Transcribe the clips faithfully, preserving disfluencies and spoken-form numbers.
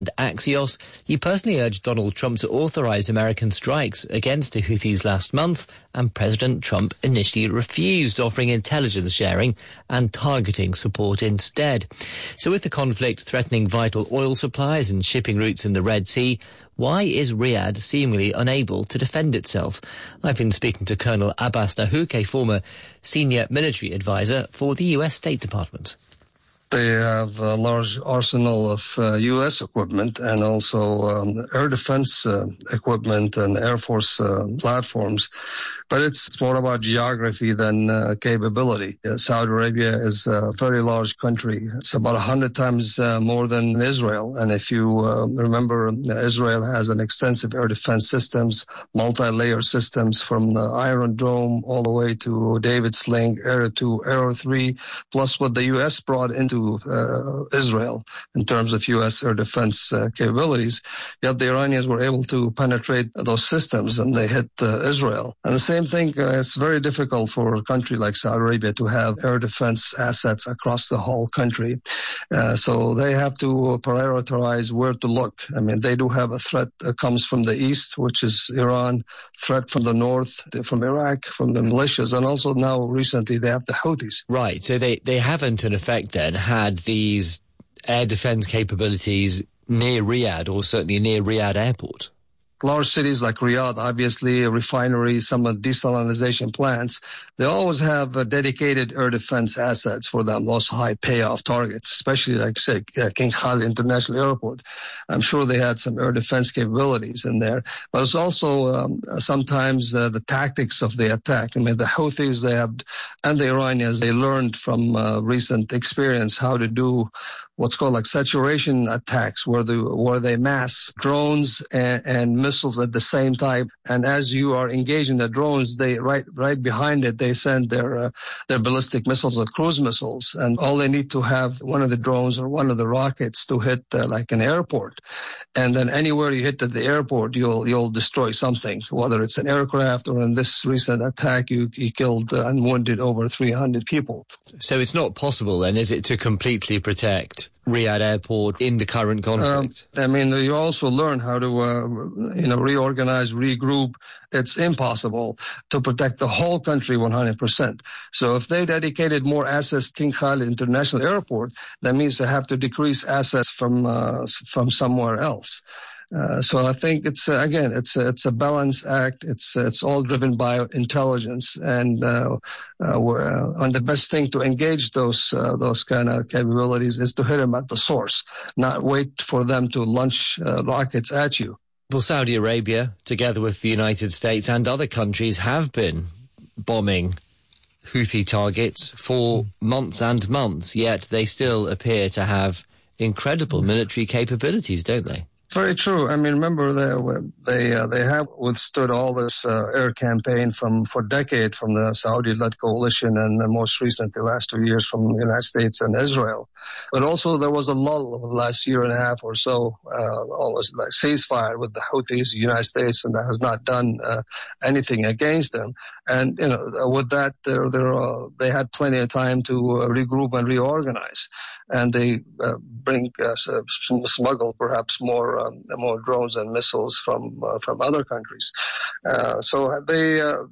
Axios, he personally urged Donald Trump to authorize American strikes against the Houthis last month, and President Trump initially refused, offering intelligence sharing and targeting support instead. So with the conflict threatening vital oil supplies and shipping routes in the Red Sea, why is Riyadh seemingly unable to defend itself? I've been speaking to Colonel Abbas Dahouk, a former senior military advisor for the U S State Department. They have a large arsenal of uh, U S equipment and also um, air defense uh, equipment and Air Force uh, platforms. But it's more about geography than uh, capability. Uh, Saudi Arabia is a very large country. It's about one hundred times uh, more than Israel. And if you uh, remember, Israel has an extensive air defense systems, multi-layer systems from the Iron Dome all the way to David Sling, Arrow two, Arrow three, plus what the U S brought into uh, Israel in terms of U S air defense uh, capabilities. Yet the Iranians were able to penetrate those systems and they hit uh, Israel. And the same thing, uh, it's very difficult for a country like Saudi Arabia to have air defense assets across the whole country. Uh, so they have to prioritize where to look. I mean, they do have a threat that comes from the east, which is Iran, threat from the north, from Iraq, from the militias, and also now recently they have the Houthis. Right, so they, they haven't in effect then had these air defense capabilities near Riyadh, or certainly near Riyadh airport. Large cities like Riyadh, obviously, refineries, some of desalinization plants, they always have uh, dedicated air defense assets for them, those high payoff targets, especially like, say, uh, King Khalid International Airport. I'm sure they had some air defense capabilities in there. But it's also um, sometimes uh, the tactics of the attack. I mean, the Houthis, they have, and the Iranians, they learned from uh, recent experience how to do what's called like saturation attacks, where the where they mass drones and, and missiles at the same time. And as you are engaging the drones, they right right behind it they send their uh, their ballistic missiles or cruise missiles, and all they need to have one of the drones or one of the rockets to hit uh, like an airport, and then anywhere you hit at the airport, you'll you'll destroy something, whether it's an aircraft or in this recent attack, you, you killed uh, and wounded over three hundred people. So it's not possible then, is it, to completely protect Riyadh Airport in the current conflict? Um, I mean, you also learn how to, uh, you know, reorganize, regroup. It's impossible to protect the whole country one hundred percent. So if they dedicated more assets to King Khalid International Airport, that means they have to decrease assets from uh, from somewhere else. Uh, so I think it's uh, again it's a, it's a balance act. It's it's all driven by intelligence, and uh, uh, uh, and the best thing to engage those uh, those kind of capabilities is to hit them at the source, not wait for them to launch uh, rockets at you. Well, Saudi Arabia, together with the United States and other countries, have been bombing Houthi targets for months and months. Yet they still appear to have incredible military capabilities, don't they? Very true. I mean, remember they they uh, they have withstood all this uh, air campaign from for decades from the Saudi-led coalition, and uh, most recently, last two years, from the United States and Israel. But also there was a lull over the last year and a half or so, uh, almost like ceasefire with the Houthis, the United States, and that has not done uh, anything against them. And you know, with that, they're, they're, uh, they had plenty of time to uh, regroup and reorganize, and they uh, bring uh, smuggle perhaps more. Um, more drones and missiles from uh, from other countries. Uh, so they uh,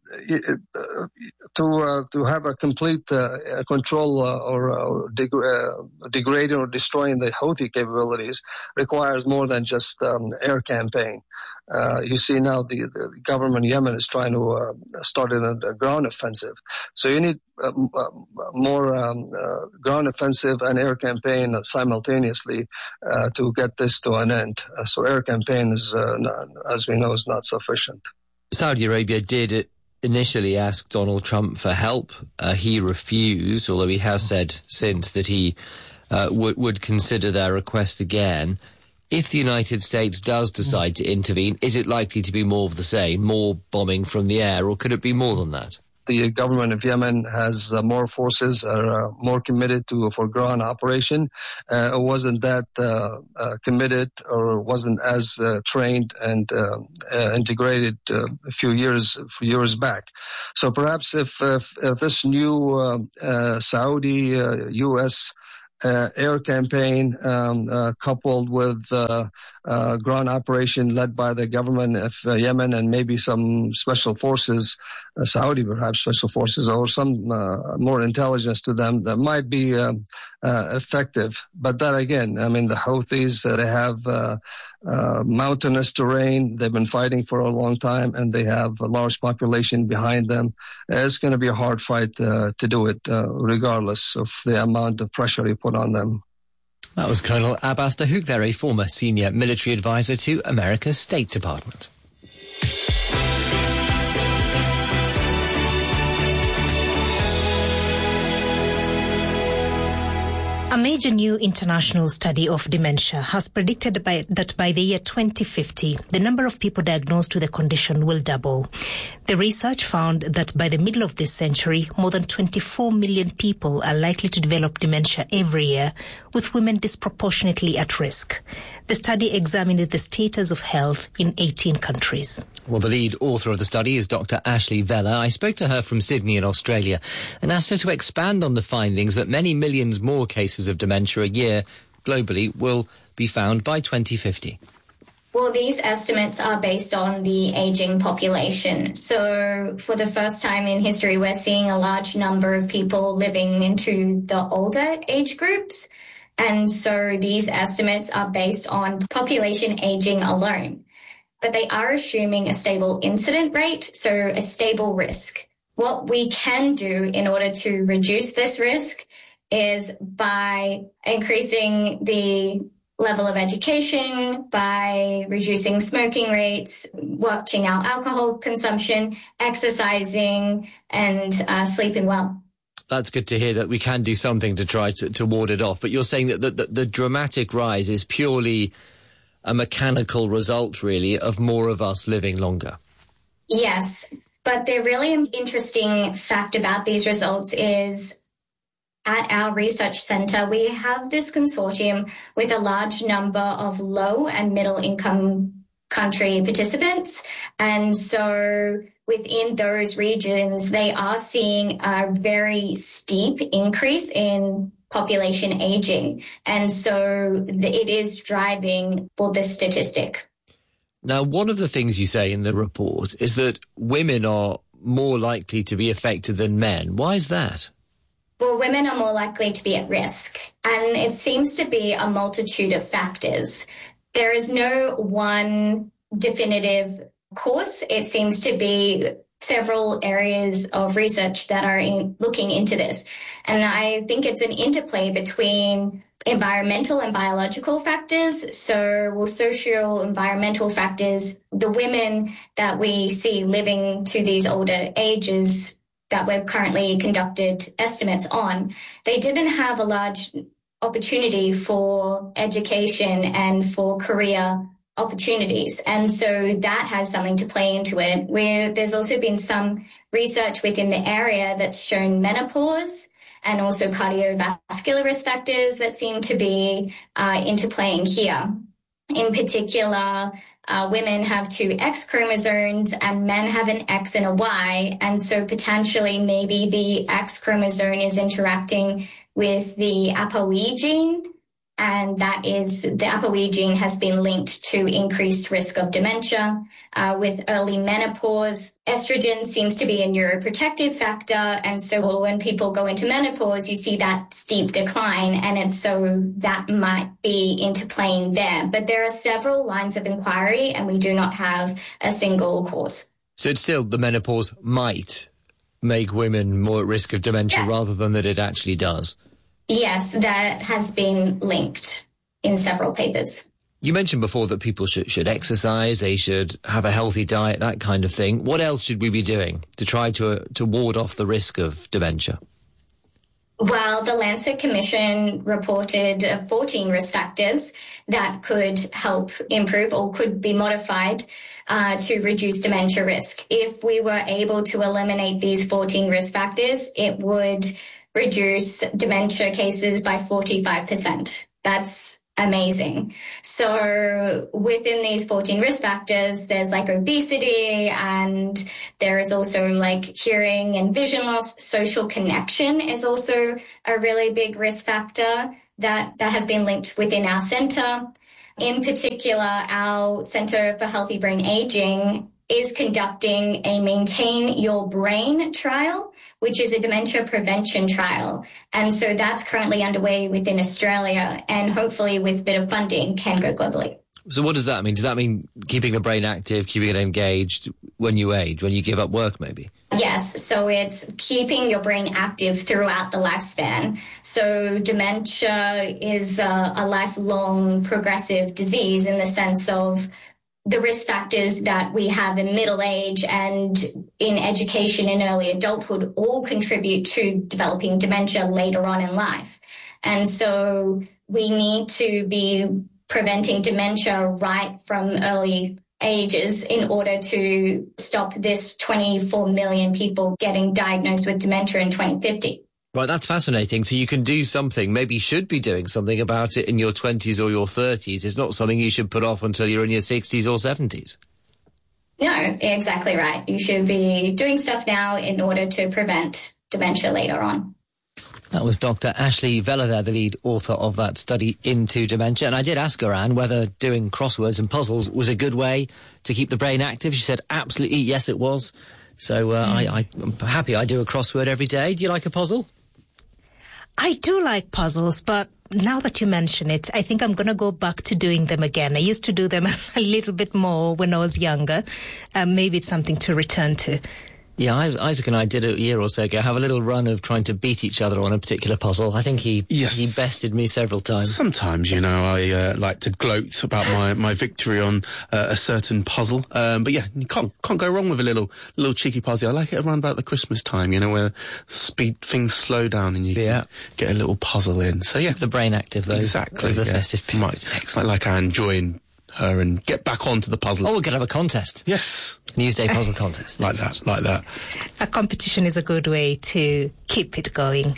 uh, to uh, to have a complete uh, control uh, or, or deg- uh, degrading or destroying the Houthi capabilities requires more than just um, air campaign. Uh, you see now the, the government in Yemen is trying to uh, start a, a ground offensive. So you need uh, more um, uh, ground offensive and air campaign simultaneously uh, to get this to an end. Uh, so air campaign is, uh, not, as we know, is not sufficient. Saudi Arabia did initially ask Donald Trump for help. Uh, he refused, although he has said since that he uh, w- would consider their request again. If the United States does decide to intervene, is it likely to be more of the same, more bombing from the air, or could it be more than that? The government of Yemen has uh, more forces, are uh, more committed to for ground operation. Uh, it wasn't that uh, uh, committed or wasn't as uh, trained and uh, uh, integrated uh, a few years a few years back. So perhaps if if, if this new uh, uh, Saudi uh, U S uh, air campaign um, uh, coupled with uh, uh, ground operation led by the government of uh, Yemen and maybe some special forces, uh, Saudi perhaps special forces, or some uh, more intelligence to them that might be uh, uh, effective. But then again, I mean, the Houthis, uh, they have uh, uh, mountainous terrain. They've been fighting for a long time, and they have a large population behind them. It's going to be a hard fight uh, to do it, uh, regardless of the amount of pressure you put on them. That was Colonel Abbas Dahouk, a former senior military advisor to America's State Department. A major new international study of dementia has predicted by, that by the year twenty fifty, the number of people diagnosed with the condition will double. The research found that by the middle of this century, more than twenty-four million people are likely to develop dementia every year, with women disproportionately at risk. The study examined the status of health in eighteen countries. Well, the lead author of the study is Doctor Ashley Vella. I spoke to her from Sydney in Australia and asked her to expand on the findings that many millions more cases of dementia a year globally will be found by twenty fifty. Well, these estimates are based on the aging population. So for the first time in history, we're seeing a large number of people living into the older age groups. And so these estimates are based on population aging alone. But they are assuming a stable incident rate, so a stable risk. What we can do in order to reduce this risk is by increasing the level of education, by reducing smoking rates, watching our alcohol consumption, exercising, and uh, sleeping well. That's good to hear that we can do something to try to, to ward it off. But you're saying that the, the, the dramatic rise is purely a mechanical result, really, of more of us living longer. Yes, but the really interesting fact about these results is at our research centre, we have this consortium with a large number of low and middle income country participants. And so within those regions, they are seeing a very steep increase in population aging. And so it is driving for this statistic. Now, one of the things you say in the report is that women are more likely to be affected than men. Why is that? Well, women are more likely to be at risk, and it seems to be a multitude of factors. There is no one definitive cause. It seems to be several areas of research that are in, looking into this. And I think it's an interplay between environmental and biological factors. So, well, social environmental factors, the women that we see living to these older ages that we've currently conducted estimates on, they didn't have a large opportunity for education and for career opportunities. And so that has something to play into it. Where there's also been some research within the area that's shown menopause and also cardiovascular risk factors that seem to be uh, interplaying here. In particular, uh, women have two X chromosomes and men have an X and a Y. And so potentially maybe the X chromosome is interacting with the A P O E gene. And that is, the A P O E gene has been linked to increased risk of dementia. Uh, with early menopause, estrogen seems to be a neuroprotective factor. And so when people go into menopause, you see that steep decline. And it's so that might be interplaying there. But there are several lines of inquiry and we do not have a single cause. So it's still the menopause might make women more at risk of dementia, yeah, rather than that it actually does. Yes, that has been linked in several papers. You mentioned before that people should, should exercise, they should have a healthy diet, that kind of thing. What else should we be doing to try to uh, to ward off the risk of dementia? Well, the Lancet Commission reported fourteen risk factors that could help improve or could be modified uh, to reduce dementia risk. If we were able to eliminate these fourteen risk factors, it would reduce dementia cases by forty-five percent. That's amazing. So within these fourteen risk factors, there's like obesity and there is also like hearing and vision loss. Social connection is also a really big risk factor. that, that has been linked within our centre. In particular, our Centre for Healthy Brain Aging is conducting a Maintain Your Brain trial, which is a dementia prevention trial. And so that's currently underway within Australia and hopefully with a bit of funding can go globally. So what does that mean? Does that mean keeping the brain active, keeping it engaged when you age, when you give up work maybe? Yes, so it's keeping your brain active throughout the lifespan. So dementia is a, a lifelong progressive disease in the sense of the risk factors that we have in middle age and in education in early adulthood all contribute to developing dementia later on in life. And so we need to be preventing dementia right from early ages in order to stop this twenty-four million people getting diagnosed with dementia in twenty fifty. Right, that's fascinating. So you can do something, maybe you should be doing something about it in your twenties or your thirties. It's not something you should put off until you're in your sixties or seventies. No, exactly right. You should be doing stuff now in order to prevent dementia later on. That was Doctor Ashley Vella there, the lead author of that study into dementia. And I did ask her, Anne, whether doing crosswords and puzzles was a good way to keep the brain active. She said, absolutely, yes, it was. So uh, mm. I, I, I'm happy I do a crossword every day. Do you like a puzzle? I do like puzzles, but now that you mention it, I think I'm going to go back to doing them again. I used to do them a little bit more when I was younger. Um, maybe it's something to return to. Yeah, Isaac and I did a year or so ago have a little run of trying to beat each other on a particular puzzle. I think he yes. he bested me several times. Sometimes, you know, I uh, like to gloat about my, my victory on uh, a certain puzzle. Um, but yeah, you can't can't go wrong with a little little cheeky puzzle. I like it around about the Christmas time, you know, where speed things slow down and you yeah. get a little puzzle in. So yeah, the brain active though. Exactly. The yeah. festive period. Might, might like Anne join her and get back onto the puzzle. Oh, we could have a contest. Yes. Newsday puzzle contest. Like that, like that. A competition is a good way to keep it going.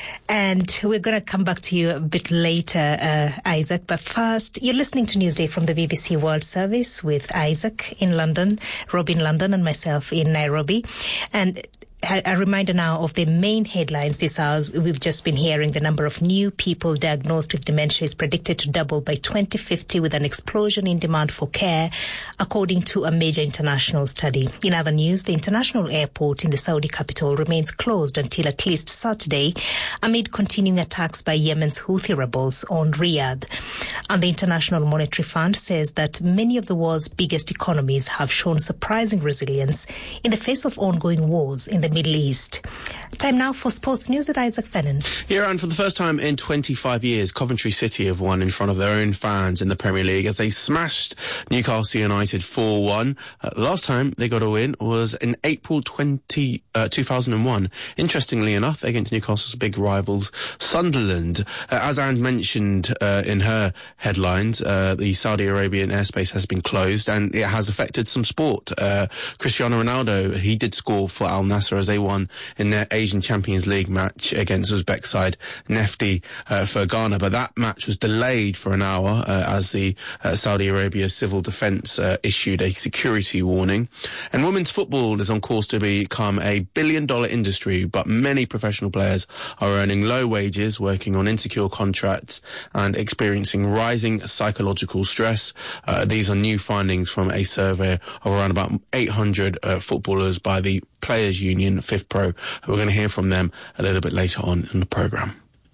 And we're going to come back to you a bit later, uh, Isaac. But first, you're listening to Newsday from the B B C World Service with Isaac in London, Rob in London, and myself in Nairobi. And a reminder now of the main headlines this hour. We've just been hearing the number of new people diagnosed with dementia is predicted to double by twenty fifty with an explosion in demand for care, according to a major international study. In other news, the international airport in the Saudi capital remains closed until at least Saturday amid continuing attacks by Yemen's Houthi rebels on Riyadh. And the International Monetary Fund says that many of the world's biggest economies have shown surprising resilience in the face of ongoing wars in the Middle East. Time now for sports news with Isaac Fennan. Yeah, and for the first time in twenty-five years, Coventry City have won in front of their own fans in the Premier League as they smashed Newcastle United four one. Uh, the last time they got a win was in April twentieth, uh, two thousand one. Interestingly enough, against Newcastle's big rivals, Sunderland. Uh, as Anne mentioned uh, in her headlines, uh, the Saudi Arabian airspace has been closed and it has affected some sport. Uh, Cristiano Ronaldo, he did score for Al Nassr as they won in their Asian Champions League match against Uzbek side Nefti uh, for Ghana, but that match was delayed for an hour uh, as the uh, Saudi Arabia Civil Defence uh, issued a security warning. And women's football is on course to become a billion dollar industry, but many professional players are earning low wages, working on insecure contracts and experiencing rising psychological stress. Uh, these are new findings from a survey of around about eight hundred uh, footballers by the Players Union, FIFPro. We're going to hear from them a little bit later on in the programme.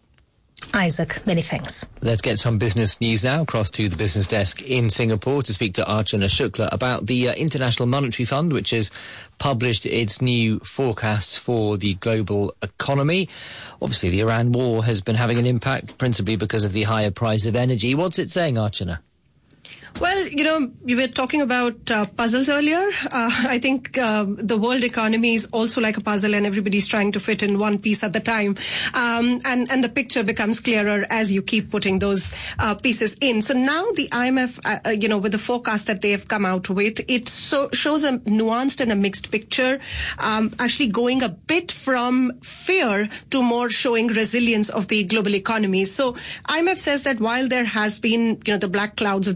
Isaac, many thanks. Let's get some business news now across to the business desk in Singapore to speak to Archana Shukla about the uh, International Monetary Fund, which has published its new forecasts for the global economy. Obviously, the Iran war has been having an impact, principally because of the higher price of energy. What's it saying, Archana? Well, you know, we were talking about uh, puzzles earlier. Uh, I think um, the world economy is also like a puzzle and everybody's trying to fit in one piece at the time. Um, and, and the picture becomes clearer as you keep putting those uh, pieces in. So now the I M F, uh, you know, with the forecast that they have come out with, it so shows a nuanced and a mixed picture, um, actually going a bit from fear to more showing resilience of the global economy. So I M F says that while there has been, you know, the black clouds of the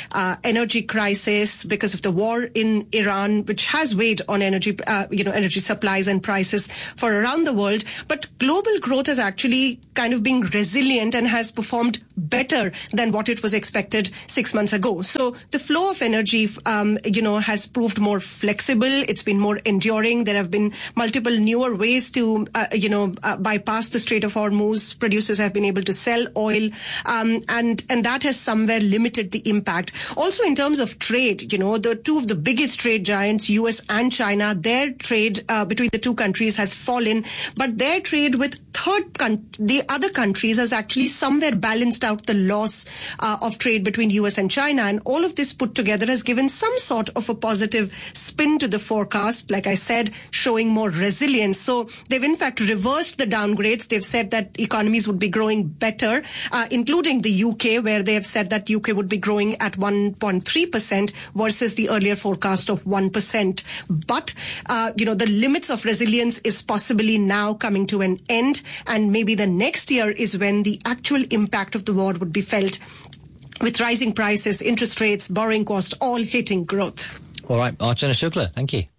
uh, energy crisis because of the war in Iran, which has weighed on energy, uh, you know, energy supplies and prices for around the world. But global growth has actually kind of been resilient and has performed better than what it was expected six months ago. So the flow of energy, um, you know, has proved more flexible. It's been more enduring. There have been multiple newer ways to, uh, you know, uh, bypass the Strait of Hormuz. Producers have been able to sell oil, um, and and that has somewhere limited the impact. Also, in terms of trade, you know, the two of the biggest trade giants, U S and China, their trade uh, between the two countries has fallen, but their trade with third con- the other countries has actually somewhere balanced out the loss uh, of trade between U S and China. And all of this put together has given some sort of a positive spin to the forecast, like I said, showing more resilience. So they've in fact reversed the downgrades. They've said that economies would be growing better, uh, including the U K, where they have said that U K would be growing at one point three percent versus the earlier forecast of one percent. But, uh, you know, the limits of resilience is possibly now coming to an end, and maybe the next year is when the actual impact of the war would be felt, with rising prices, interest rates, borrowing costs, all hitting growth. All right, Archana Shukla, thank you.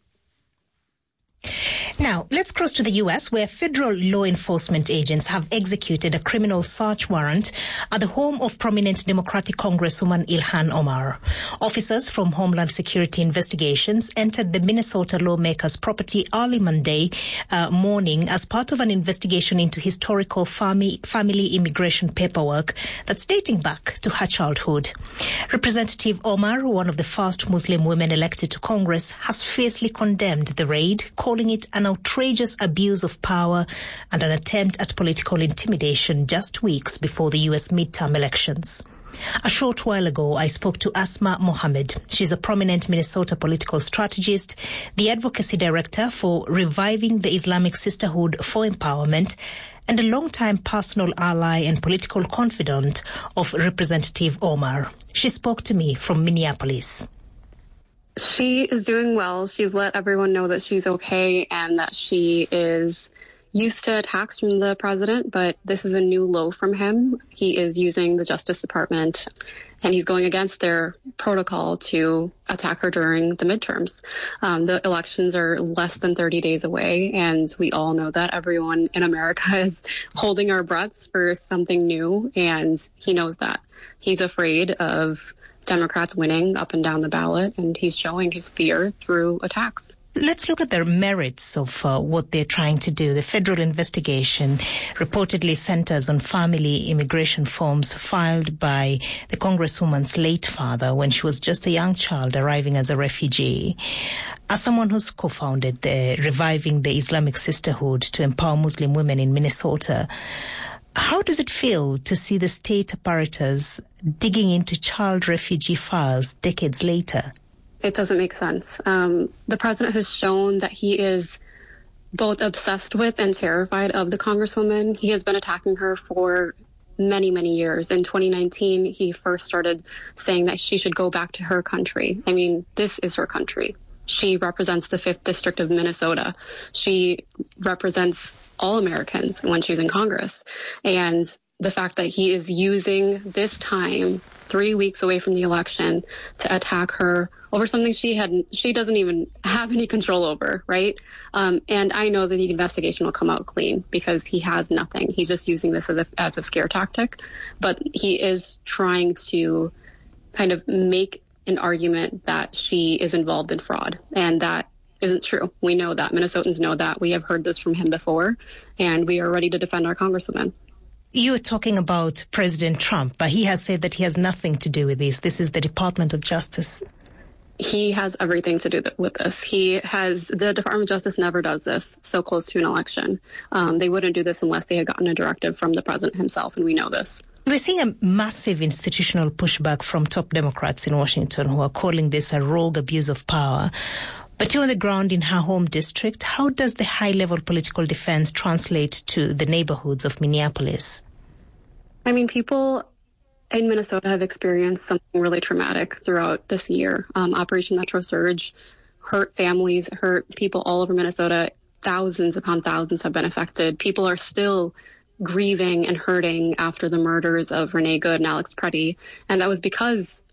Now, let's cross to the U S, where federal law enforcement agents have executed a criminal search warrant at the home of prominent Democratic Congresswoman Ilhan Omar. Officers from Homeland Security Investigations entered the Minnesota lawmaker's property early Monday uh, morning as part of an investigation into historical family, family immigration paperwork that's dating back to her childhood. Representative Omar, one of the first Muslim women elected to Congress, has fiercely condemned the raid, calling it an outrageous abuse of power and an attempt at political intimidation just weeks before the U S midterm elections. A short while ago, I spoke to Asma Mohammed. She's a prominent Minnesota political strategist, the advocacy director for Reviving the Islamic Sisterhood for Empowerment, and a longtime personal ally and political confidant of Representative Omar. She spoke to me from Minneapolis. She is doing well. She's let everyone know that she's okay and that she is used to attacks from the president, but this is a new low from him. He is using the Justice Department and he's going against their protocol to attack her during the midterms. Um, the elections are less than thirty days away, and we all know that everyone in America is holding our breaths for something new, and he knows that. He's afraid of Democrats winning up and down the ballot, and he's showing his fear through attacks. Let's look at the merits of uh, what they're trying to do. The federal investigation reportedly centers on family immigration forms filed by the Congresswoman's late father when she was just a young child arriving as a refugee. As someone who's co-founded the Reviving the Islamic Sisterhood to empower Muslim women in Minnesota, how does it feel to see the state apparatus digging into child refugee files decades later? It doesn't make sense. Um, the president has shown that he is both obsessed with and terrified of the Congresswoman. He has been attacking her for many, many years. In twenty nineteen, he first started saying that she should go back to her country. I mean, this is her country. She represents the fifth District of Minnesota. She represents all Americans when she's in Congress. And the fact that he is using this time, three weeks away from the election, to attack her over something she had, she doesn't even have any control over, right? Um, and I know that the investigation will come out clean because he has nothing. He's just using this as a, as a scare tactic. But he is trying to kind of make an argument that she is involved in fraud, and that isn't true. We know that. Minnesotans know that. We have heard this from him before, and we are ready to defend our Congresswoman. You're talking about President Trump, but he has said that he has nothing to do with this. This is the Department of Justice. He has everything to do th- with this. He has, the Department of Justice never does this so close to an election. Um, they wouldn't do this unless they had gotten a directive from the president himself, and we know this. We're seeing a massive institutional pushback from top Democrats in Washington who are calling this a rogue abuse of power. But you're on the ground in her home district. How does the high-level political defense translate to the neighborhoods of Minneapolis? I mean, people in Minnesota have experienced something really traumatic throughout this year. Um, Operation Metro Surge hurt families, hurt people all over Minnesota. Thousands upon thousands have been affected. People are still grieving and hurting after the murders of Renee Good and Alex Preddy. And that was because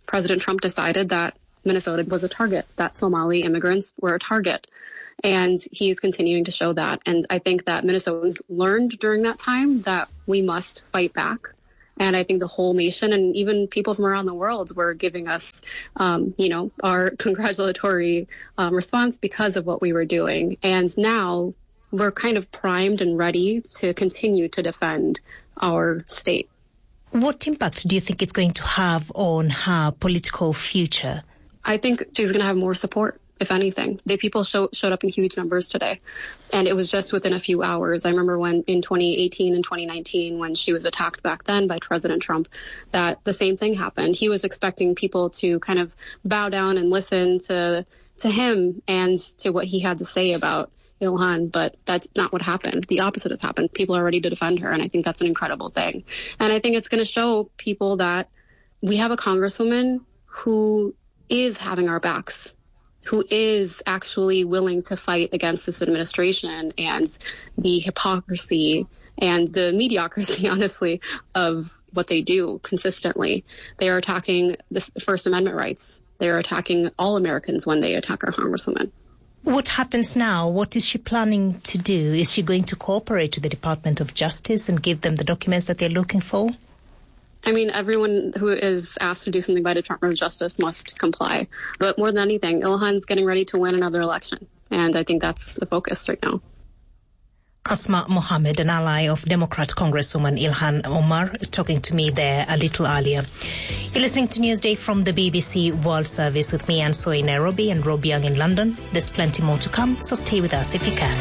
President Trump decided that Minnesota was a target, that Somali immigrants were a target. And he's continuing to show that. And I think that Minnesotans learned during that time that we must fight back. And I think the whole nation and even people from around the world were giving us, um, you know, our congratulatory um, response because of what we were doing. And now we're kind of primed and ready to continue to defend our state. What impact do you think it's going to have on her political future? I think she's going to have more support, if anything. The people show, showed up in huge numbers today, and it was just within a few hours. I remember when in twenty eighteen and twenty nineteen, when she was attacked back then by President Trump, that the same thing happened. He was expecting people to kind of bow down and listen to to him and to what he had to say about Ilhan, but that's not what happened. The opposite has happened. People are ready to defend her, and I think that's an incredible thing. And I think it's going to show people that we have a congresswoman who is having our backs, who is actually willing to fight against this administration and the hypocrisy and the mediocrity, honestly, of what they do consistently. They are attacking the First Amendment rights. They are attacking all Americans when they attack our congresswoman. What happens now? What is she planning to do? Is she going to cooperate with the Department of Justice and give them the documents that they're looking for? I mean, everyone who is asked to do something by the Department of Justice must comply. But more than anything, Ilhan's getting ready to win another election. And I think that's the focus right now. Asma Mohammed, an ally of Democrat Congresswoman Ilhan Omar, talking to me there a little earlier. You're listening to Newsday from the B B C World Service with me, Anne Soy in Nairobi, and Rob Young in London. There's plenty more to come, so stay with us if you can.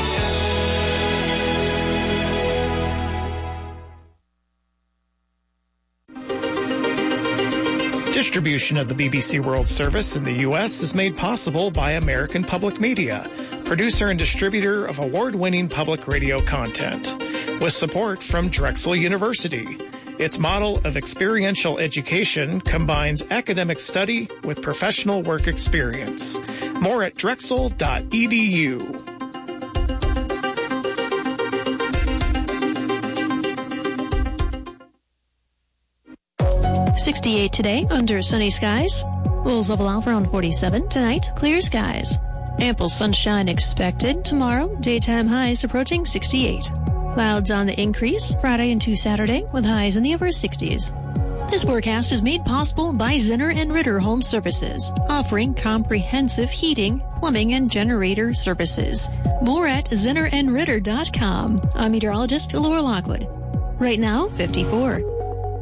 Distribution of the B B C World Service in the U S is made possible by American Public Media, producer and distributor of award-winning public radio content, with support from Drexel University. Its model of experiential education combines academic study with professional work experience. More at drexel dot e d u. sixty-eight today under sunny skies. Lows level out around forty-seven. Tonight, clear skies. Ample sunshine expected. Tomorrow, daytime highs approaching sixty-eight. Clouds on the increase Friday into Saturday with highs in the upper sixties. This forecast is made possible by Zinner and Ritter Home Services, offering comprehensive heating, plumbing, and generator services. More at zinner and ritter dot com. I'm meteorologist Laura Lockwood. Right now, fifty-four.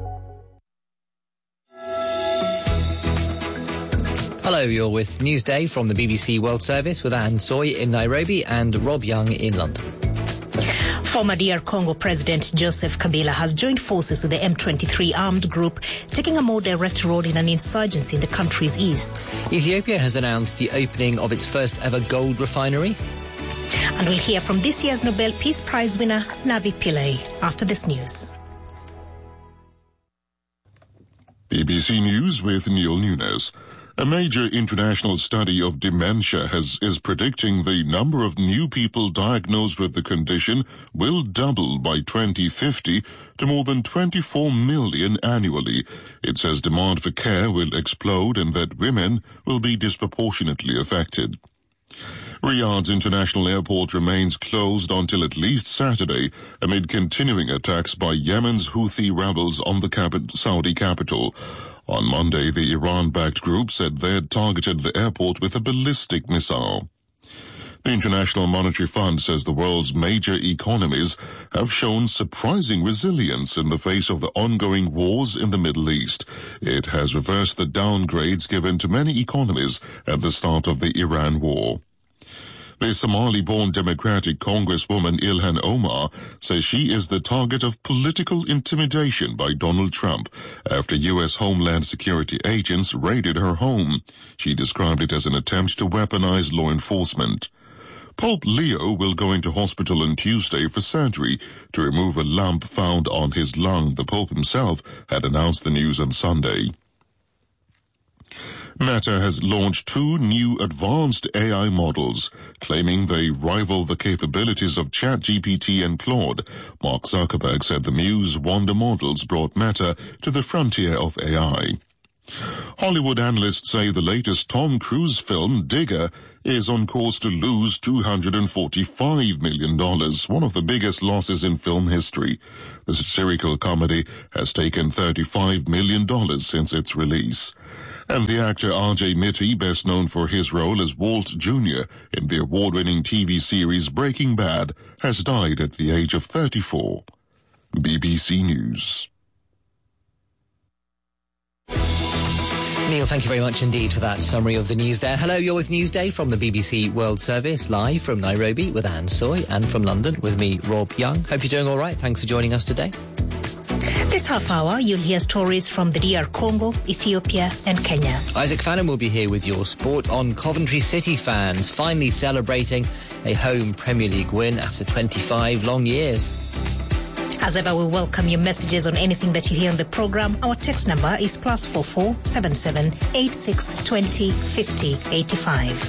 Hello, you're with Newsday from the B B C World Service with Anne Soy in Nairobi and Rob Young in London. Former D R Congo President Joseph Kabila has joined forces with the M twenty-three armed group, taking a more direct role in an insurgency in the country's east. Ethiopia has announced the opening of its first ever gold refinery. And we'll hear from this year's Nobel Peace Prize winner, Navi Pillay, after this news. B B C News with Neil Nunes. A major international study of dementia has, is predicting the number of new people diagnosed with the condition will double by twenty fifty to more than twenty-four million annually. It says demand for care will explode and that women will be disproportionately affected. Riyadh's international airport remains closed until at least Saturday amid continuing attacks by Yemen's Houthi rebels on the cap- Saudi capital. On Monday, the Iran-backed group said they had targeted the airport with a ballistic missile. The International Monetary Fund says the world's major economies have shown surprising resilience in the face of the ongoing wars in the Middle East. It has reversed the downgrades given to many economies at the start of the Iran war. The Somali-born Democratic Congresswoman Ilhan Omar says she is the target of political intimidation by Donald Trump after U S Homeland Security agents raided her home. She described it as an attempt to weaponize law enforcement. Pope Leo will go into hospital on Tuesday for surgery to remove a lump found on his lung. The Pope himself had announced the news on Sunday. Meta has launched two new advanced A I models, claiming they rival the capabilities of ChatGPT and Claude. Mark Zuckerberg said the Muse Wonder models brought Meta to the frontier of A I. Hollywood analysts say the latest Tom Cruise film, Digger, is on course to lose two hundred forty-five million dollars, one of the biggest losses in film history. The satirical comedy has taken thirty-five million dollars since its release. And the actor R J Mitte, best known for his role as Walt Junior in the award-winning T V series Breaking Bad, has died at the age of thirty-four. B B C News. Neil, thank you very much indeed for that summary of the news there. Hello, you're with Newsday from the B B C World Service, live from Nairobi with Anne Soy, and from London with me, Rob Young. Hope you're doing all right. Thanks for joining us today. This half hour, you'll hear stories from the D R Congo, Ethiopia and Kenya. Isaac Fannin will be here with your sport on Coventry City fans, finally celebrating a home Premier League win after twenty-five long years. As ever, we welcome your messages on anything that you hear on the programme. Our text number is plus four four seven seven eight six twenty fifty eighty five.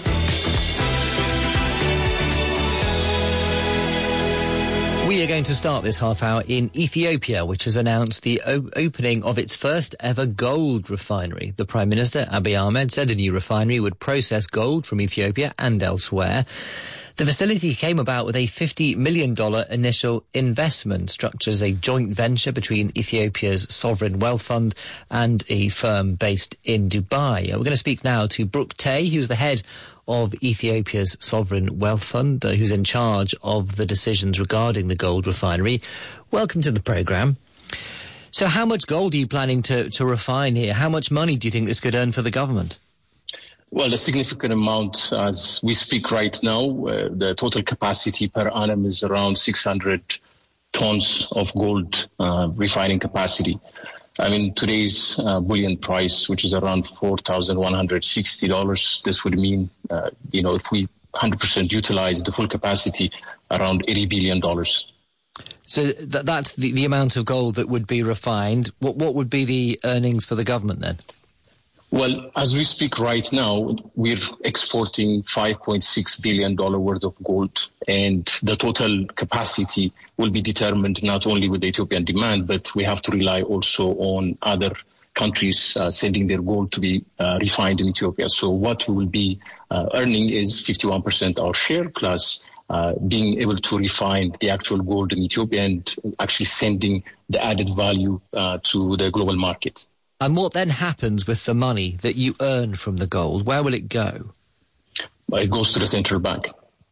We are going to start this half hour in Ethiopia, which has announced the o- opening of its first ever gold refinery. The Prime Minister, Abiy Ahmed, said a new refinery would process gold from Ethiopia and elsewhere. The facility came about with a fifty million dollars initial investment, structured as a joint venture between Ethiopia's sovereign wealth fund and a firm based in Dubai. We're going to speak now to Brooke Tay, who's the head of Ethiopia's sovereign wealth fund, uh, who's in charge of the decisions regarding the gold refinery. Welcome to the programme. So how much gold are you planning to, to refine here? How much money do you think this could earn for the government? Well, a significant amount as we speak right now. Uh, the total capacity per annum is around six hundred tons of gold uh, refining capacity. I mean, today's uh, bullion price, which is around four thousand one hundred sixty dollars, this would mean, uh, you know, if we one hundred percent utilize the full capacity, around eighty billion dollars. So th- that's the, the amount of gold that would be refined. What, what would be the earnings for the government then? Well, as we speak right now, we're exporting five point six billion dollars worth of gold, and the total capacity will be determined not only with the Ethiopian demand, but we have to rely also on other countries uh, sending their gold to be uh, refined in Ethiopia. So what we will be uh, earning is fifty-one percent our share, plus uh, being able to refine the actual gold in Ethiopia and actually sending the added value uh, to the global market. And what then happens with the money that you earn from the gold? Where will it go? It goes to the central bank.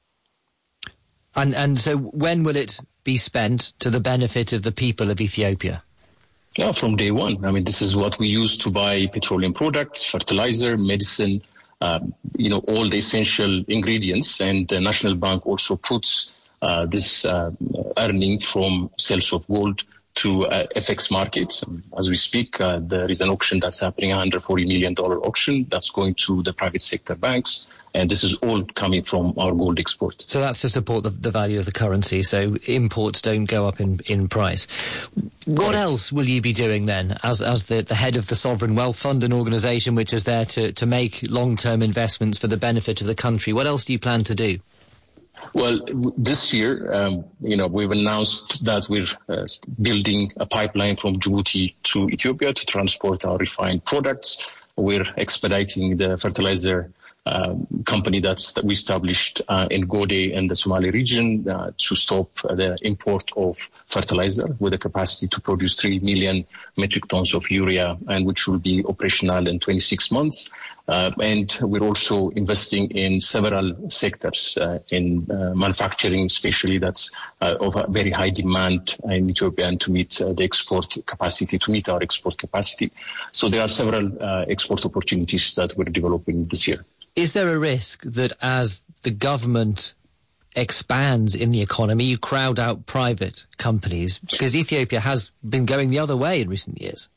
And and so when will it be spent to the benefit of the people of Ethiopia? Yeah, from day one. I mean, this is what we use to buy petroleum products, fertilizer, medicine, um, you know, all the essential ingredients. And the National Bank also puts uh, this uh, earning from sales of gold to uh, F X markets. As we speak, uh, there is an auction that's happening, one hundred forty million dollars auction that's going to the private sector banks. And this is all coming from our gold export. So that's to support the, the value of the currency, so imports don't go up in, in price. What Correct. else will you be doing then, as as the, the head of the Sovereign Wealth Fund, an organisation which is there to, to make long-term investments for the benefit of the country? What else do you plan to do? Well, this year, um, you know, we've announced that we're uh, building a pipeline from Djibouti to Ethiopia to transport our refined products. We're expediting the fertilizer um, company that's, that we established uh, in Gode in the Somali region uh, to stop uh, the import of fertilizer with a capacity to produce three million metric tons of urea, and which will be operational in twenty-six months. Uh, and we're also investing in several sectors uh, in uh, manufacturing, especially that's uh, of a very high demand in Ethiopia, and to meet uh, the export capacity, to meet our export capacity. So there are several uh, export opportunities that we're developing this year. Is there a risk that as the government expands in the economy, you crowd out private companies? Because Ethiopia has been going the other way in recent years.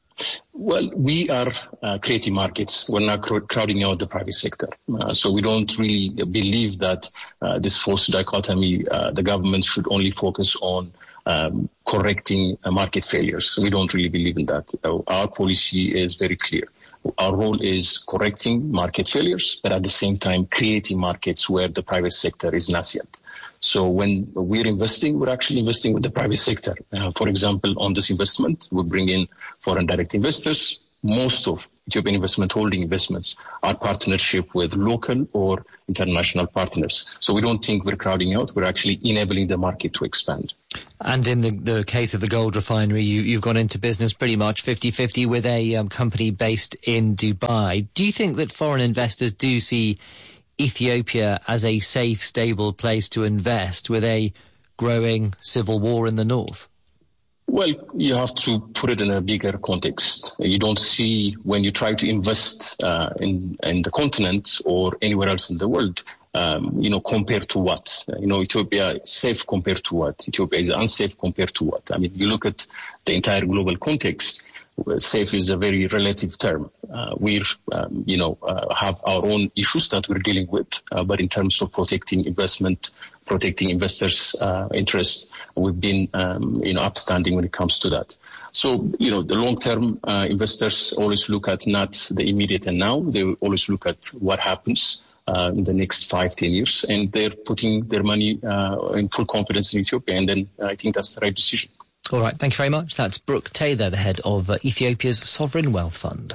Well, we are uh, creating markets. We're not cr- crowding out the private sector. Uh, so we don't really believe that uh, this forced dichotomy, uh, the government should only focus on um, correcting uh, market failures. We don't really believe in that. Uh, our policy is very clear. Our role is correcting market failures, but at the same time creating markets where the private sector is nascent. So when we're investing, we're actually investing with the private sector. Uh, for example, on this investment, we bring in foreign direct investors. most of Ethiopian investment holding investments are partnership with local or international partners. So we don't think we're crowding out. We're actually enabling the market to expand. And in the, the case of the gold refinery, you, you've gone into business pretty much fifty-fifty with a um, company based in Dubai. Do you think that foreign investors do see Ethiopia as a safe, stable place to invest with a growing civil war in the north? Well, you have to put it in a bigger context. You don't see, when you try to invest uh, in, in the continent or anywhere else in the world, um, you know, compared to what? You know, Ethiopia is safe compared to what? Ethiopia is unsafe compared to what? I mean, you look at the entire global context, safe is a very relative term. Uh, we, um, you know, uh, have our own issues that we're dealing with, uh, but in terms of protecting investment, protecting investors' uh, interests, we've been, um, you know, upstanding when it comes to that. So, you know, the long-term uh, investors always look at not the immediate and now. They always look at what happens uh, in the next five, ten years, and they're putting their money uh, in full confidence in Ethiopia, and then I think that's the right decision. All right, thank you very much. That's Brooke Taylor, the head of uh, Ethiopia's Sovereign Wealth Fund.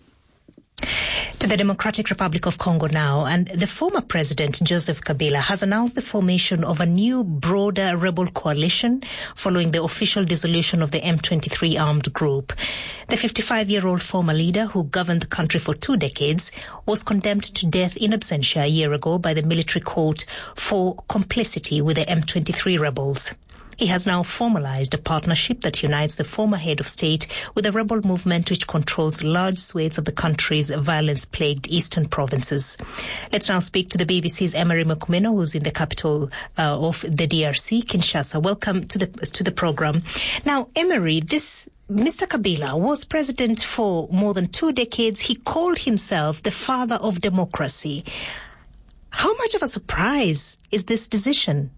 To the Democratic Republic of Congo now, and the former president, Joseph Kabila, has announced the formation of a new, broader rebel coalition following the official dissolution of the M twenty-three armed group. The fifty-five-year-old former leader, who governed the country for two decades, was condemned to death in absentia a year ago by the military court for complicity with the M twenty-three rebels. He has now formalized a partnership that unites the former head of state with a rebel movement which controls large swathes of the country's violence-plagued eastern provinces. Let's now speak to the B B C's Emery Mukumeno, who's in the capital uh, of the D R C, Kinshasa. Welcome to the to the program. Now, Emery, this Mister Kabila was president for more than two decades. He called himself the father of democracy. How much of a surprise is this decision?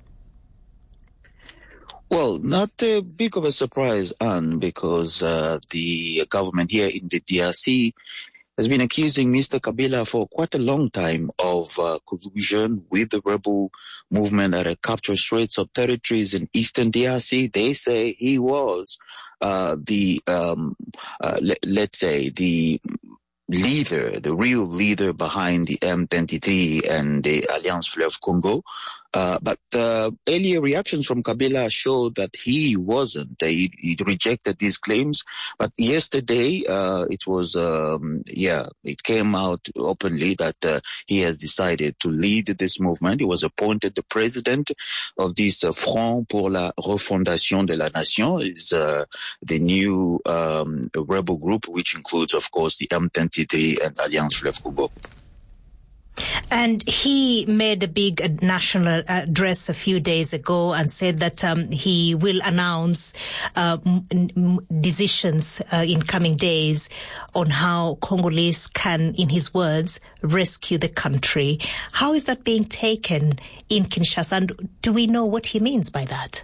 Well, not a big of a surprise, Anne, because uh, the government here in the D R C has been accusing Mister Kabila for quite a long time of uh, collusion with the rebel movement that had captured swathes of territories in eastern D R C. They say he was uh, the, um, uh, le- let's say, the leader, the real leader behind the M twenty-three and the Alliance Fleuve Congo. Uh, but uh, earlier reactions from Kabila showed that he wasn't. He, he rejected these claims. But yesterday, uh, it was, um, yeah, it came out openly that uh, he has decided to lead this movement. He was appointed the president of this uh, Front pour la Refondation de la Nation, is uh, the new um, rebel group, which includes, of course, the M twenty-three and Alliance Fleuve Congo. And he made a big national address a few days ago and said that um, he will announce uh, m- m- decisions uh, in coming days on how Congolese can, in his words, rescue the country. How is that being taken in Kinshasa? And do we know what he means by that?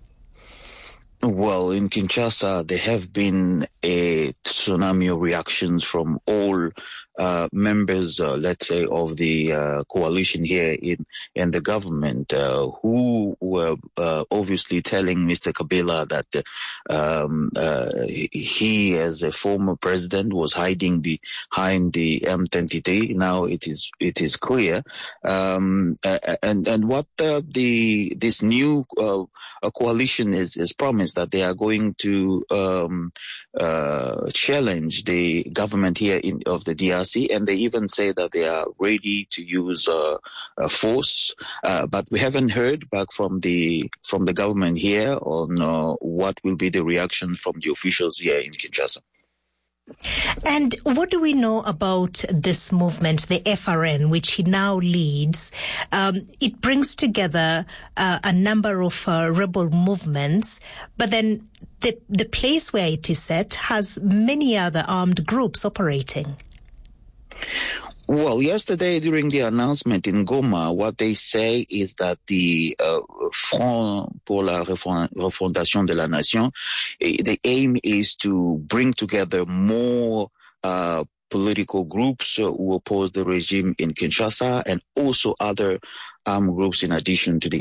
Well, in Kinshasa, there have been a tsunami of reactions from all uh, members, uh, let's say, of the uh, coalition here in, in the government, uh, who were uh, obviously telling Mister Kabila that um, uh, he, as a former president, was hiding behind the M twenty-three. Now it is it is clear, um, and and what uh, the this new uh, coalition is is promised, that they are going to um, uh, challenge the government here in of the D R C, and they even say that they are ready to use uh, uh, force. Uh, but we haven't heard back from the from the government here on uh, what will be the reaction from the officials here in Kinshasa. And what do we know about this movement, the F R N, which he now leads? Um, it brings together uh, a number of uh, rebel movements, but then the, the place where it is set has many other armed groups operating. Well, yesterday during the announcement in Goma, what they say is that the uh, Front pour la Refondation de la Nation, the aim is to bring together more uh, political groups who oppose the regime in Kinshasa, and also other armed groups in addition to the M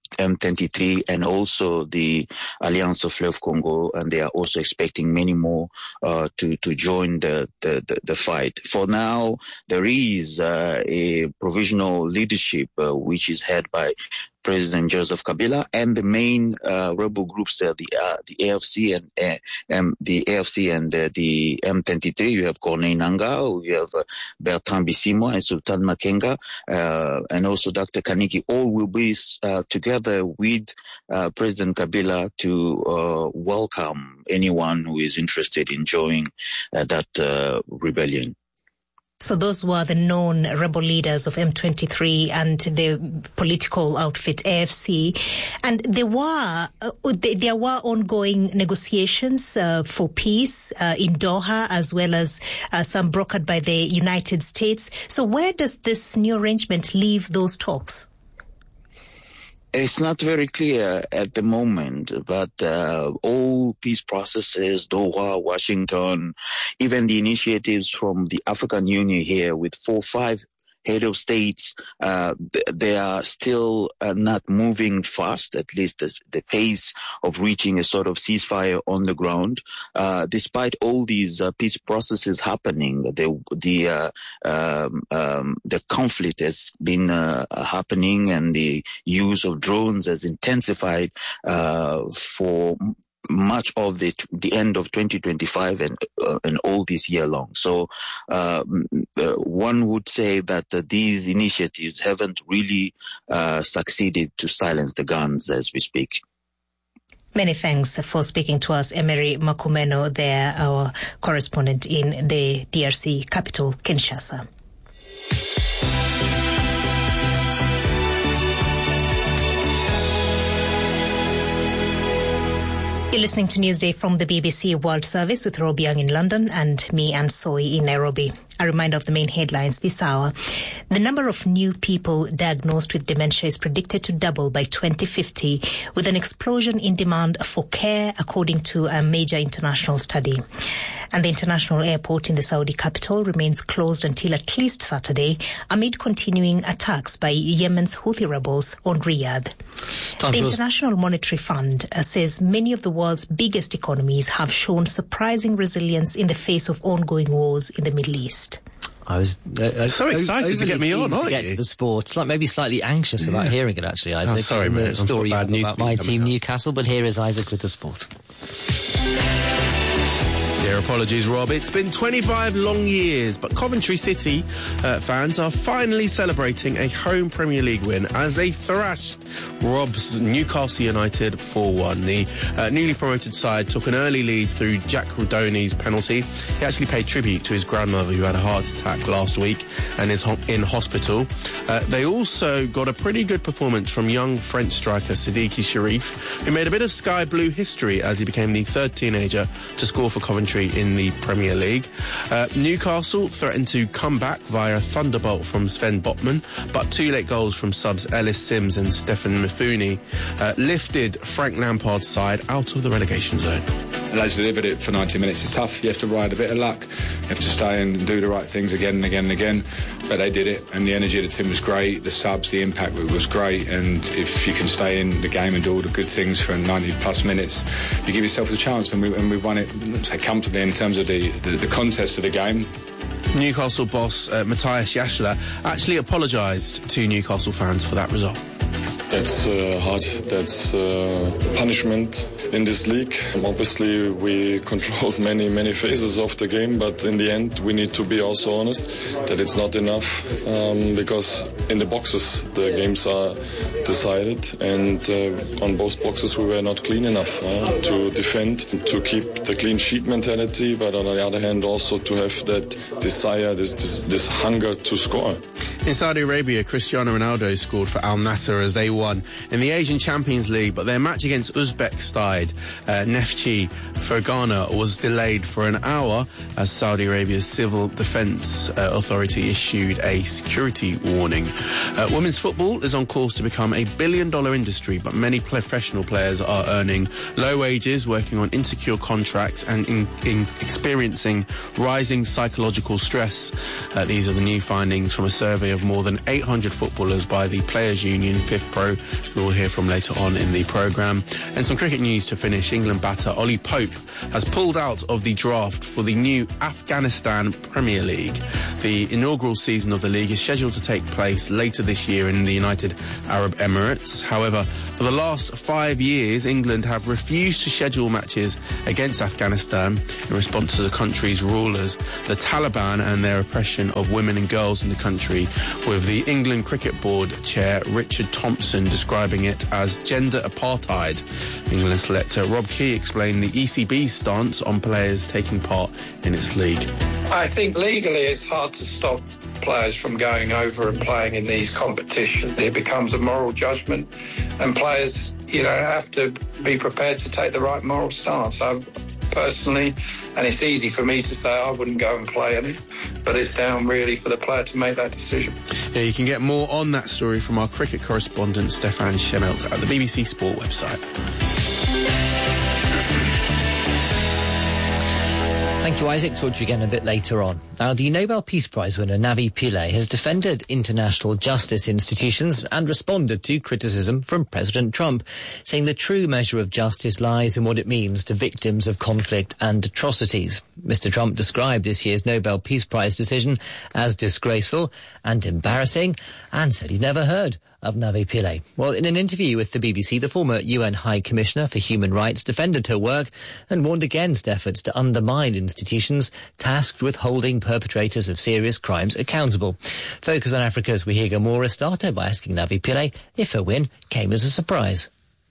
M twenty-three and also the Alliance of Fleuve Congo, and they are also expecting many more uh, to to join the, the the the fight. For now, there is uh, a provisional leadership uh, which is led by President Joseph Kabila, and the main uh, rebel groups there, the uh, the A F C and uh, um, the A F C and uh, the M twenty-three. You have Corneille Nangaa, you have uh, Bertrand Bisimwa and Sultan Makenga, uh, and also Doctor Kaniki. All will be uh, together with uh, President Kabila to uh, welcome anyone who is interested in joining uh, that uh, rebellion. So those were the known rebel leaders of M twenty-three and the political outfit A F C. And there were uh, there were ongoing negotiations uh, for peace uh, in Doha, as well as uh, some brokered by the United States. So where does this new arrangement leave those talks? It's not very clear at the moment, but uh, all peace processes, Doha, Washington, even the initiatives from the African Union here with four, five head of states, uh, they are still uh, not moving fast, at least the, the pace of reaching a sort of ceasefire on the ground. Uh, despite all these uh, peace processes happening, the the uh, um, um, the conflict has been uh, happening, and the use of drones has intensified uh, for much of the the end of twenty twenty-five and uh, and all this year long. So uh, uh, one would say that uh, these initiatives haven't really uh, succeeded to silence the guns as we speak. Many thanks for speaking to us, Emery Makumeno, there, our correspondent in the D R C capital, Kinshasa. You're listening to Newsday from the B B C World Service with Robbie Young in London and me, Anne Soy, in Nairobi. A reminder of the main headlines this hour. The number of new people diagnosed with dementia is predicted to double by twenty fifty, with an explosion in demand for care, according to a major international study. And the international airport in the Saudi capital remains closed until at least Saturday, amid continuing attacks by Yemen's Houthi rebels on Riyadh. Time the International Monetary Fund uh, says many of the world's biggest economies have shown surprising resilience in the face of ongoing wars in the Middle East. I was uh, so excited to get me on, aren't you? To get to the sport, like maybe slightly anxious yeah. about hearing it. Actually, Isaac. Oh, sorry, man. The story bad news about my team, Newcastle. But here is Isaac with the sport. Dear apologies, Rob. It's been twenty-five long years, but Coventry City uh, fans are finally celebrating a home Premier League win as they thrashed Rob's Newcastle United four one. The uh, newly promoted side took an early lead through Jack Rodoni's penalty. He actually paid tribute to his grandmother, who had a heart attack last week and is ho- in hospital. Uh, they also got a pretty good performance from young French striker Sidiki Sharif, who made a bit of sky blue history as he became the third teenager to score for Coventry in the Premier League. Uh, Newcastle threatened to come back via a thunderbolt from Sven Botman, but two late goals from subs Ellis Sims and Stefan Mifuni uh, lifted Frank Lampard's side out of the relegation zone. Lads delivered it for ninety minutes. It's tough. You have to ride a bit of luck. You have to stay and do the right things again and again and again. But they did it, and the energy of the team was great. The subs, the impact was great. And if you can stay in the game and do all the good things for ninety plus minutes, you give yourself a chance. And we, and we won it, say, comfortably in terms of the, the, the contest of the game. Newcastle boss uh, Matthias Jaschler actually apologised to Newcastle fans for that result. That's uh, hard. That's uh, punishment in this league. Obviously, we controlled many, many phases of the game, but in the end, we need to be also honest that it's not enough um, because in the boxes, the games are decided, and uh, on both boxes, we were not clean enough uh, to defend, to keep the clean sheet mentality, but on the other hand, also to have that desire, this, this, this hunger to score. In Saudi Arabia, Cristiano Ronaldo scored for Al Nassr as they won in the Asian Champions League, but their match against Uzbek side, uh, Neftchi Fergana, was delayed for an hour as Saudi Arabia's Civil Defence uh, Authority issued a security warning. Uh, women's football is on course to become a billion-dollar industry, but many professional players are earning low wages, working on insecure contracts, and in, in experiencing rising psychological stress. Uh, these are the new findings from a survey of more than eight hundred footballers by the Players Union, FIFPro, who we'll hear from later on in the programme. And some cricket news to finish. England batter Ollie Pope has pulled out of the draft for the new Afghanistan Premier League. The inaugural season of the league is scheduled to take place later this year in the United Arab Emirates. However, for the last five years, England have refused to schedule matches against Afghanistan in response to the country's rulers, the Taliban, and their oppression of women and girls in the country, with the England Cricket Board chair Richard Thompson describing it as gender apartheid. England selector Rob Key explained the E C B's stance on players taking part in its league. I think legally it's hard to stop players from going over and playing in these competitions. It becomes a moral judgment, and players, you know, have to be prepared to take the right moral stance. I personally, and it's easy for me to say I wouldn't go and play in it, but it's down really for the player to make that decision. Yeah, you can get more on that story from our cricket correspondent Stefan Schemmelt at the B B C Sport website. Thank you, Isaac. Talk to you again a bit later on. Now, the Nobel Peace Prize winner Navi Pillay has defended international justice institutions and responded to criticism from President Trump, saying the true measure of justice lies in what it means to victims of conflict and atrocities. Mister Trump described this year's Nobel Peace Prize decision as disgraceful and embarrassing, and said he'd never heard of Navi Pillay. Well, in an interview with the B B C, the former U N High Commissioner for Human Rights defended her work and warned against efforts to undermine institutions tasked with holding perpetrators of serious crimes accountable. Focus on Africa's Wahiga Mora started by asking Navi Pillay if her win came as a surprise.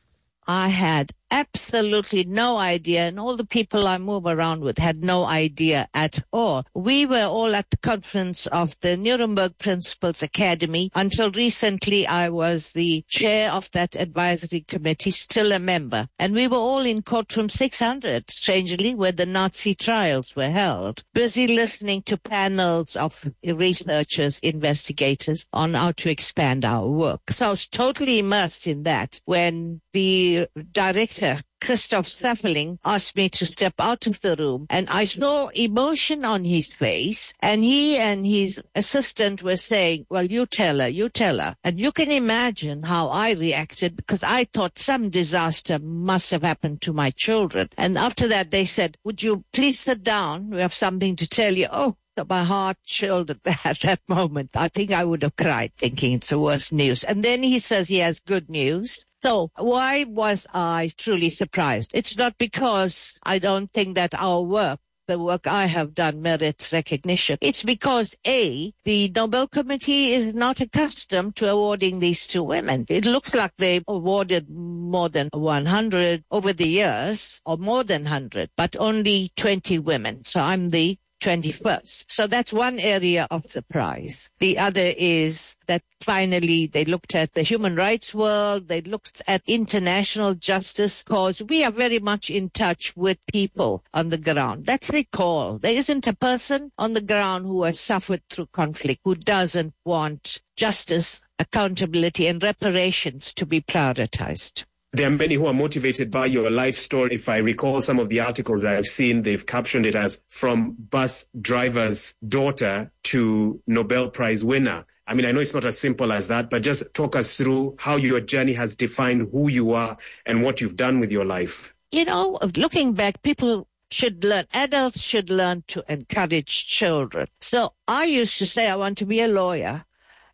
I had absolutely no idea, and all the people I move around with had no idea at all. We were all at the conference of the Nuremberg Principles Academy. Until recently, I was the chair of that advisory committee, still a member. And we were all in courtroom six hundred, strangely, where the Nazi trials were held, busy listening to panels of researchers, investigators on how to expand our work. So I was totally immersed in that when the director Christoph Seffeling asked me to step out of the room, and I saw emotion on his face, and he and his assistant were saying, well, you tell her, you tell her. And you can imagine how I reacted, because I thought some disaster must have happened to my children. And after that, they said, would you please sit down? We have something to tell you. Oh, my heart chilled at that, at that moment. I think I would have cried thinking it's the worst news. And then he says he has good news. So why was I truly surprised? It's not because I don't think that our work, the work I have done, merits recognition. It's because, A, the Nobel Committee is not accustomed to awarding these two women. It looks like they awarded more than one hundred over the years, or more than one hundred, but only twenty women. So I'm the twenty-first. So that's one area of surprise. The other is that finally they looked at the human rights world, they looked at international justice, because we are very much in touch with people on the ground. That's the call. There isn't a person on the ground who has suffered through conflict who doesn't want justice, accountability, and reparations to be prioritized. There are many who are motivated by your life story. If I recall some of the articles I've seen, they've captioned it as from bus driver's daughter to Nobel Prize winner. I mean, I know it's not as simple as that, but just talk us through how your journey has defined who you are and what you've done with your life. You know, looking back, people should learn, adults should learn to encourage children. So I used to say I want to be a lawyer.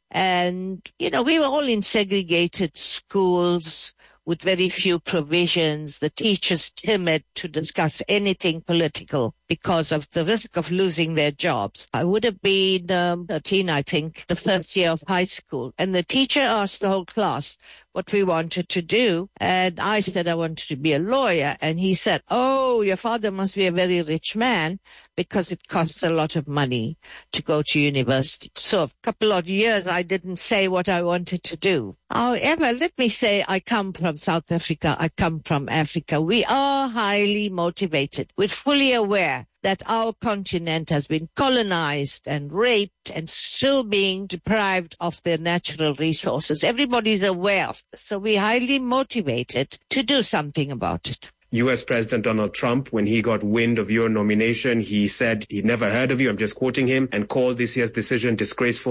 And, you know, we were all in segregated schools with very few provisions, the teachers timid to discuss anything political because of the risk of losing their jobs. I would have been um, thirteen, I think, the first year of high school. And the teacher asked the whole class what we wanted to do. And I said I wanted to be a lawyer. And he said, oh, your father must be a very rich man because it costs a lot of money to go to university. So a couple of years, I didn't say what I wanted to do. However, let me say I come from South Africa. I come from Africa. We are highly motivated. We're fully aware that our continent has been colonized and raped and still being deprived of their natural resources. Everybody's aware of this. So we're highly motivated to do something about it. U S President Donald Trump, when he got wind of your nomination, he said he'd never heard of you, I'm just quoting him, and called this year's decision disgraceful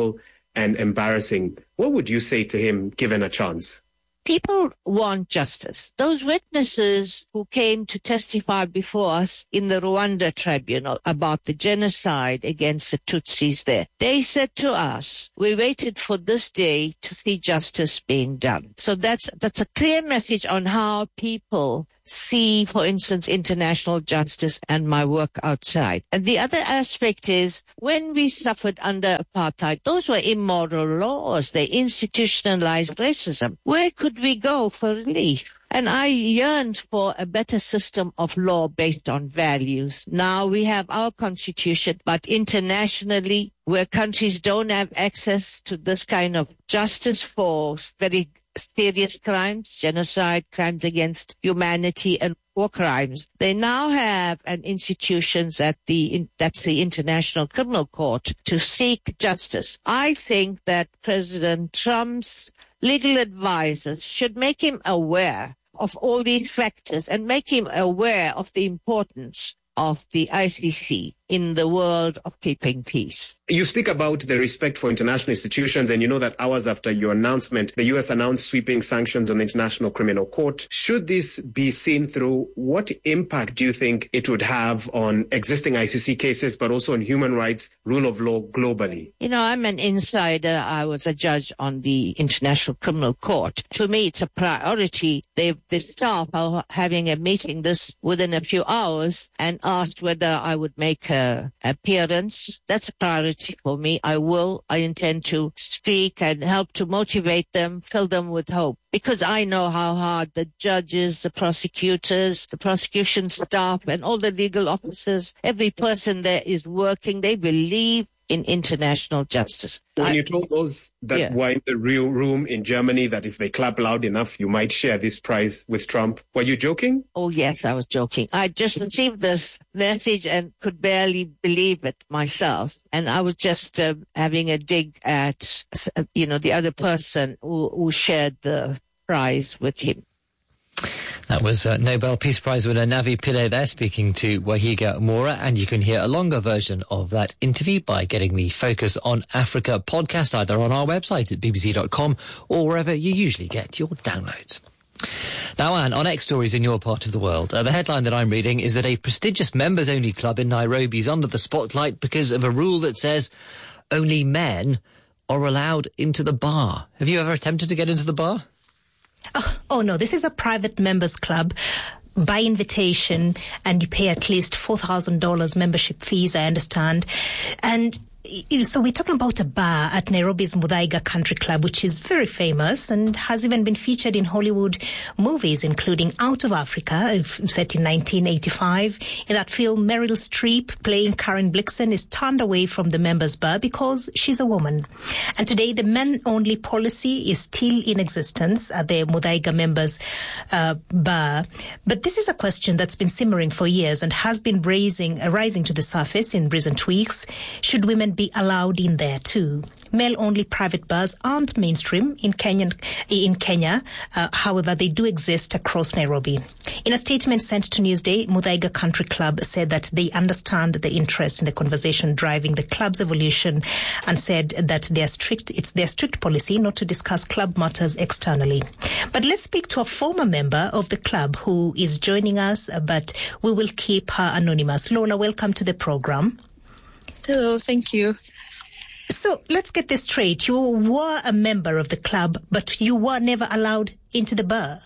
and embarrassing. What would you say to him given a chance? People want justice. Those witnesses who came to testify before us in the Rwanda tribunal about the genocide against the Tutsis there, they said to us, we waited for this day to see justice being done. So that's, that's a clear message on how people see, for instance, international justice and my work outside. And the other aspect is when we suffered under apartheid, those were immoral laws. They institutionalized racism. Where could we go for relief? And I yearned for a better system of law based on values. Now we have our constitution, but internationally, where countries don't have access to this kind of justice for very serious crimes, genocide, crimes against humanity, and war crimes. They now have an institutions at the that's the International Criminal Court to seek justice. I think that President Trump's legal advisors should make him aware of all these factors and make him aware of the importance of the I C C in the world of keeping peace. You speak about the respect for international institutions, and you know that hours after your announcement, the U S announced sweeping sanctions on the International Criminal Court. Should this be seen through, what impact do you think it would have on existing I C C cases, but also on human rights, rule of law globally? You know, I'm an insider. I was a judge on the International Criminal Court. To me, it's a priority. They, the staff are having a meeting this within a few hours and asked whether I would make a Uh, appearance. That's a priority for me. I will. I intend to speak and help to motivate them, fill them with hope. Because I know how hard the judges, the prosecutors, the prosecution staff, and all the legal officers, every person there is working. They believe in international justice. When I, you told those that yeah. were in the real room in Germany that if they clap loud enough, you might share this prize with Trump, were you joking? Oh, yes, I was joking. I just received this message and could barely believe it myself. And I was just uh, having a dig at, you know, the other person who, who shared the prize with him. That was uh, Nobel Peace Prize winner Navi Pillay there speaking to Wahiga Mora, and you can hear a longer version of that interview by getting the Focus on Africa podcast either on our website at b b c dot com or wherever you usually get your downloads. Now, Anne, on X stories in your part of the world, uh, the headline that I'm reading is that a prestigious members-only club in Nairobi is under the spotlight because of a rule that says only men are allowed into the bar. Have you ever attempted to get into the bar? Oh, oh no, this is a private members club by invitation, and you pay at least four thousand dollars membership fees, I understand. And so we're talking about a bar at Nairobi's Muthaiga Country Club, which is very famous and has even been featured in Hollywood movies, including Out of Africa, set in nineteen eighty-five. In that film, Meryl Streep, playing Karen Blixen, is turned away from the members' bar because she's a woman. And today, the men-only policy is still in existence at the Muthaiga members' uh, bar. But this is a question that's been simmering for years and has been raising, uh, rising to the surface in recent weeks. Should women be allowed in there too? Male-only private bars aren't mainstream in Kenya. In Kenya, uh, however, they do exist across Nairobi. In a statement sent to Newsday, Muthaiga Country Club said that they understand the interest in the conversation driving the club's evolution, and said that their strict it's their strict policy not to discuss club matters externally. But let's speak to a former member of the club who is joining us, but we will keep her anonymous. Lola, welcome to the program. Hello, thank you. So let's get this straight. You were a member of the club, but you were never allowed into the bar.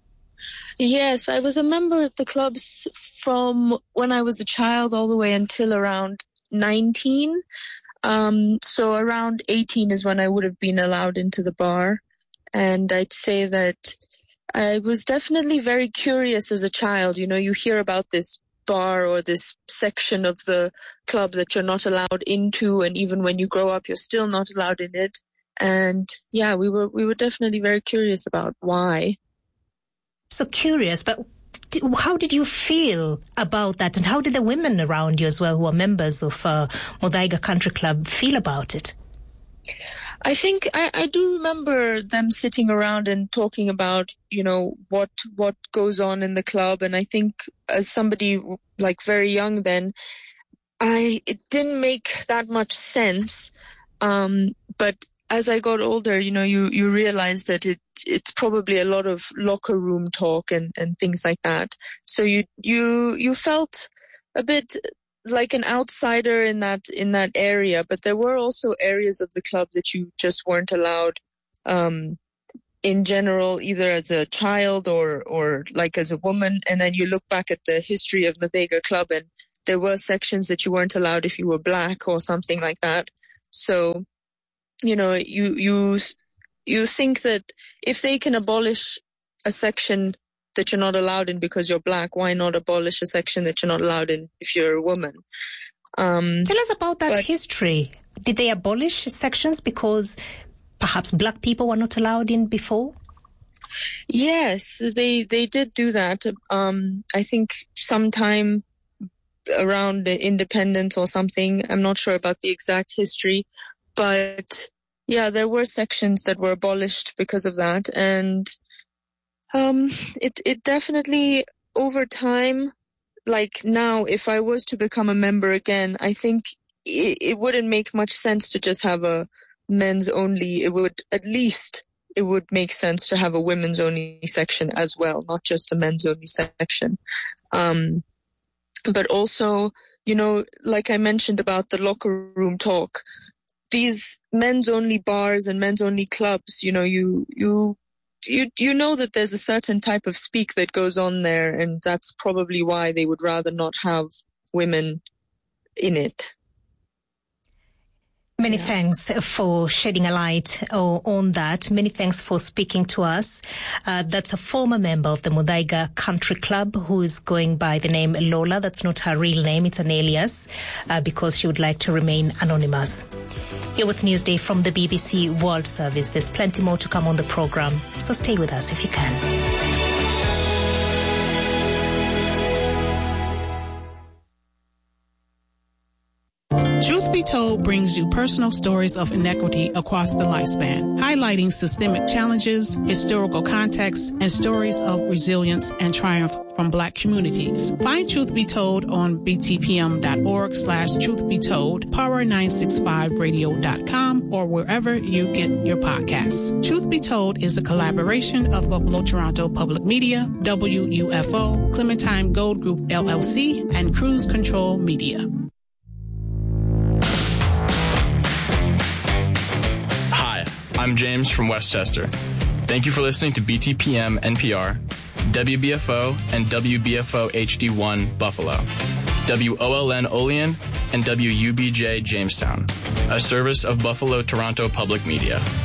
Yes, I was a member of the clubs from when I was a child all the way until around nineteen. Um, so around eighteen is when I would have been allowed into the bar. And I'd say that I was definitely very curious as a child. You know, you hear about this bar or this section of the club that you're not allowed into, and even when you grow up you're still not allowed in it. And yeah, we were we were definitely very curious about why. So curious, but how did you feel about that, and how did the women around you as well, who are members of uh, Muthaiga Country Club, feel about it? I think I, I do remember them sitting around and talking about, you know, what what goes on in the club. And I think as somebody like very young then, I it didn't make that much sense. Um, but as I got older, you know, you, you realize that it it's probably a lot of locker room talk and, and things like that. So you you you felt a bit like an outsider in that in that area, but there were also areas of the club that you just weren't allowed um, in general, either as a child or or like as a woman. And then you look back at the history of Muthaiga Club, and there were sections that you weren't allowed if you were black or something like that. So, you know, you you you think that if they can abolish a section that you're not allowed in because you're black, why not abolish a section that you're not allowed in if you're a woman? Um, Tell us about that but, history. Did they abolish sections because perhaps black people were not allowed in before? Yes, they they did do that. Um, I think sometime around the independence or something. I'm not sure about the exact history, but yeah, there were sections that were abolished because of that. And um, it it definitely, over time, like now, if I was to become a member again, I think it, it wouldn't make much sense to just have a men's only. It would, at least, it would make sense to have a women's only section as well, not just a men's only section. Um, but also, you know, like I mentioned about the locker room talk, these men's only bars and men's only clubs, you know, you, you, you, you know that there's a certain type of speak that goes on there, and that's probably why they would rather not have women in it. Many yeah. thanks for shedding a light uh, on that. Many thanks for speaking to us. Uh, that's a former member of the Muthaiga Country Club who is going by the name Lola. That's not her real name. It's an alias uh, because she would like to remain anonymous. You're with Newsday from the B B C World Service. There's plenty more to come on the program, so stay with us if you can. Truth Be Told brings you personal stories of inequity across the lifespan, highlighting systemic challenges, historical context, and stories of resilience and triumph from Black communities. Find Truth Be Told on b t p m dot org slash truth be told, power nine six five radio dot com, or wherever you get your podcasts. Truth Be Told is a collaboration of Buffalo Toronto Public Media, W U F O, Clementine Gold Group L L C, and Cruise Control Media. I'm James from Westchester. Thank you for listening to B T P M N P R, W B F O, and W B F O H D one Buffalo, W O L N Olean, and W U B J Jamestown, a service of Buffalo Toronto Public Media.